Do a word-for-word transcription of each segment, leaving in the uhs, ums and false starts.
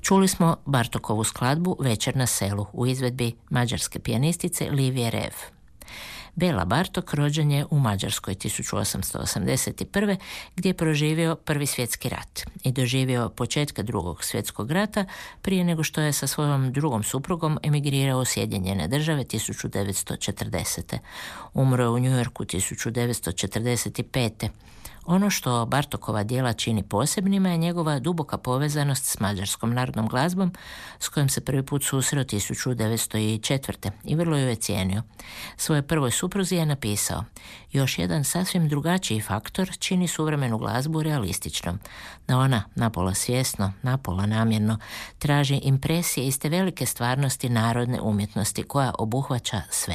Čuli smo Bartokovu skladbu Večer na selu u izvedbi mađarske pijanistice Livije Rev. Bela Bartok rođen je u Mađarskoj tisuću osamsto osamdeset prve. gdje je proživio Prvi svjetski rat i doživio početka Drugog svjetskog rata prije nego što je sa svojom drugom suprugom emigrirao u Sjedinjene Države tisuću devetsto četrdesete. Umro je u New Yorku tisuću devetsto četrdeset pete. Ono što Bartokova djela čini posebnima je njegova duboka povezanost s mađarskom narodnom glazbom s kojom se prvi put susreo tisuću devetsto četvrte. i vrlo ju je cijenio. Svoje prvoj supruzi je napisao: još jedan sasvim drugačiji faktor čini suvremenu glazbu realističnom, da ona napola svjesno, napola namjerno traži impresije iz te velike stvarnosti narodne umjetnosti koja obuhvaća sve.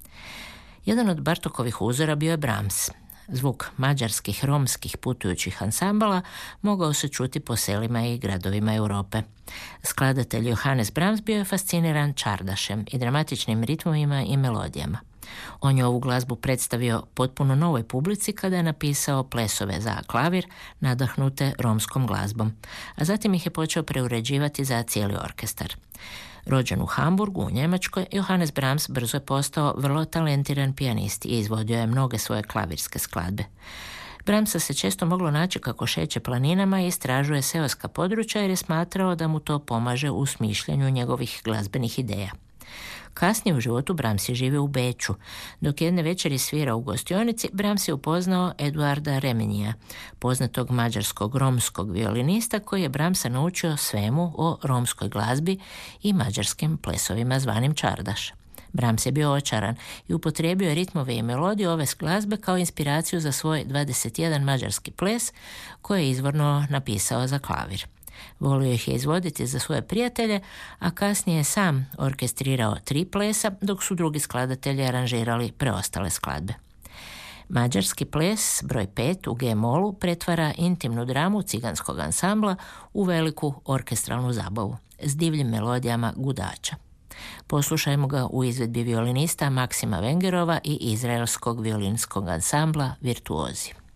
Jedan od Bartokovih uzora bio je Brahms. Zvuk mađarskih, romskih putujućih ansambala mogao se čuti po selima i gradovima Europe. Skladatelj Johannes Brahms bio je fasciniran čardašem i dramatičnim ritmovima i melodijama. On je ovu glazbu predstavio potpuno novoj publici kada je napisao plesove za klavir nadahnute romskom glazbom, a zatim ih je počeo preuređivati za cijeli orkestar. Rođen u Hamburgu u Njemačkoj, Johannes Brahms brzo je postao vrlo talentiran pijanist i izvodio je mnoge svoje klavirske skladbe. Brahmsa se često moglo naći kako šeće planinama i istražuje seoska područja jer je smatrao da mu to pomaže u smišljanju njegovih glazbenih ideja. Kasnije u životu Brahms je živio u Beču. Dok jedne večeri svirao u gostionici, Brahms je upoznao Eduarda Remenija, poznatog mađarskog romskog violinista koji je Brahmsa naučio svemu o romskoj glazbi i mađarskim plesovima zvanim čardaš. Brahms je bio očaran i upotrijebio ritmove i melodije ove glazbe kao inspiraciju za svoj dvadeset jedan mađarski ples koji je izvorno napisao za klavir. Volio ih je izvoditi za svoje prijatelje, a kasnije je sam orkestrirao tri plesa, dok su drugi skladatelji aranžirali preostale skladbe. Mađarski ples broj pet u G-molu pretvara intimnu dramu ciganskog ansambla u veliku orkestralnu zabavu s divljim melodijama gudača. Poslušajmo ga u izvedbi violinista Maksima Vengerova i izraelskog violinskog ansambla Virtuozi.